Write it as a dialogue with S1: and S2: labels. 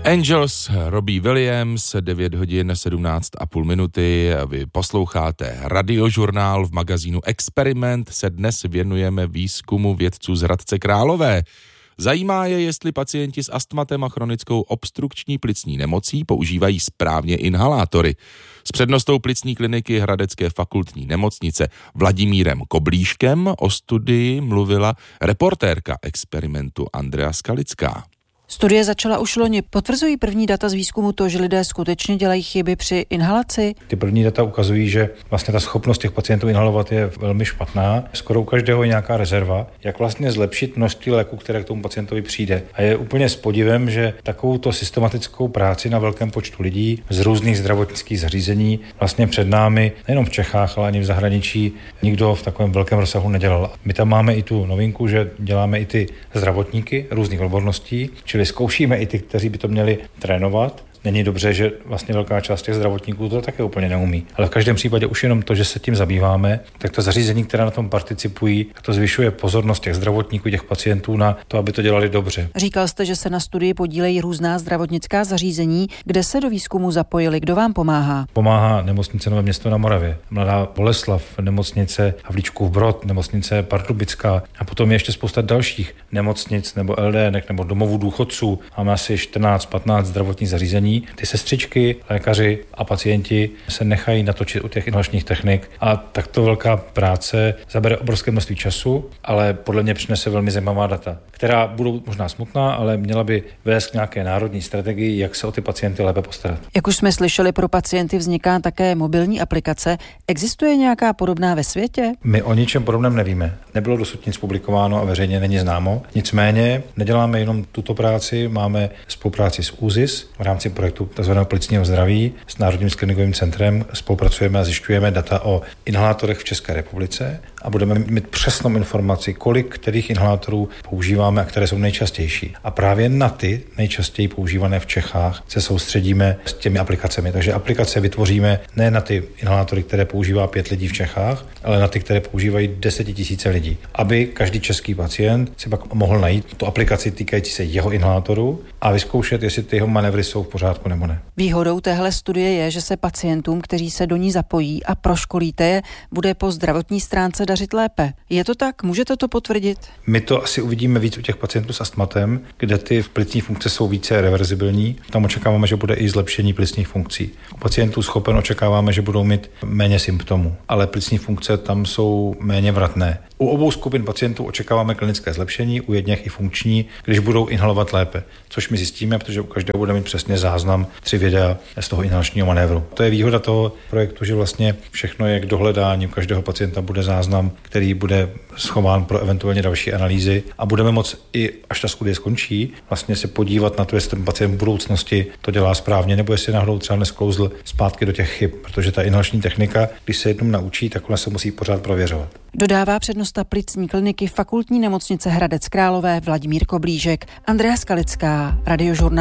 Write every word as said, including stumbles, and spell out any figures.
S1: Angels, Robbie Williams, devět hodin sedmnáct a půl minuty. Vy posloucháte Radiožurnál. V magazínu Experiment se dnes věnujeme výzkumu vědců z Hradce Králové. Zajímá je, jestli pacienti s astmatem a chronickou obstrukční plicní nemocí používají správně inhalátory. S přednostou plicní kliniky Hradecké fakultní nemocnice Vladimírem Koblíškem o studii mluvila reportérka Experimentu Andrea Skalická.
S2: Studie začala už loni. Potvrzují první data z výzkumu to, že lidé skutečně dělají chyby při inhalaci?
S3: Ty první data ukazují, že vlastně ta schopnost těch pacientů inhalovat je velmi špatná. Skoro u každého je nějaká rezerva. Jak vlastně zlepšit množství léku, které k tomu pacientovi přijde. A je úplně s podivem, že takovouto systematickou práci na velkém počtu lidí z různých zdravotnických zařízení vlastně před námi, nejenom v Čechách, ale ani v zahraničí, nikdo v takovém velkém rozsahu nedělal. My tam máme i tu novinku, že děláme i ty zdravotníky různých odborností, čili zkoušíme i ty, kteří by to měli trénovat. Není dobře, že vlastně velká část těch zdravotníků to také úplně neumí. Ale v každém případě už jenom to, že se tím zabýváme, tak to zařízení, která na tom participují, tak to zvyšuje pozornost těch zdravotníků, těch pacientů na to, aby to dělali dobře.
S2: Říkal jste, že se na studii podílejí různá zdravotnická zařízení. Kde se do výzkumu zapojili? Kdo vám pomáhá?
S3: Pomáhá nemocnice Nové Město na Moravě, Mladá Boleslav, nemocnice Havlíčkův Brod, nemocnice Pardubická a potom je ještě spousta dalších nemocnic nebo el dé en nebo domovů důchodců. Máme asi čtrnáct patnáct zdravotních zařízení. Ty sestřičky, lékaři a pacienti se nechají natočit u těch inhalačních technik a takto velká práce zabere obrovské množství času, ale podle mě přinese velmi zajímavá data, která budou možná smutná, ale měla by vést k nějaké národní strategii, jak se o ty pacienty lépe postarat.
S2: Jak už jsme slyšeli, pro pacienty vzniká také mobilní aplikace. Existuje nějaká podobná ve světě?
S3: My o ničem podobném nevíme. Nebylo dosud nic publikováno a veřejně není známo. Nicméně neděláme jenom tuto práci, máme spolupráci s ÚZIS v rámci projektu tzv. Plicního zdraví s Národním screeningovým centrem. Spolupracujeme a zjišťujeme data o inhalátorech v České republice a budeme mít přesnou informaci, kolik kterých inhalátorů používáme a které jsou nejčastější. A právě na ty nejčastěji používané v Čechách se soustředíme s těmi aplikacemi. Takže aplikace vytvoříme ne na ty inhalátory, které používá pět lidí v Čechách, ale na ty, které používají desetitisíce lidí. Aby každý český pacient si pak mohl najít tu aplikaci týkající se jeho inhalátoru a vyzkoušet, jestli ty jeho manévry jsou v pořádku nebo ne.
S2: Výhodou téhle studie je, že se pacientům, kteří se do ní zapojí a proškolíte je, bude po zdravotní stránce dařit lépe. Je to tak? Můžete to potvrdit?
S3: My to asi uvidíme víc u těch pacientů s astmatem, kde ty plicní funkce jsou více reverzibilní. Tam očekáváme, že bude i zlepšení plicních funkcí. U pacientů schopen očekáváme, že budou mít méně symptomů, ale plicní funkce tam jsou méně vratné. U obou skupin pacientů očekáváme klinické zlepšení, u jedněch i funkční, když budou inhalovat lépe, což my zjistíme, protože u každého bude mít přesně záznam tři videa z toho inhalačního manévru. To je výhoda toho projektu, že vlastně všechno je k dohledání, u každého pacienta bude záznam, který bude schován pro eventuálně další analýzy a budeme moct i až ta studie skončí, vlastně se podívat na to, jestli ten pacient v budoucnosti to dělá správně, nebo jestli náhodou třeba nesklouzl zpátky do těch chyb, protože ta inhalační technika, když se jednou naučí, tak ona se musí pořád prověřovat.
S2: Dodává přednosta plicní kliniky Fakultní nemocnice Hradec Králové Vladimír Koblížek. Andrea Skalická, Radiožurnál.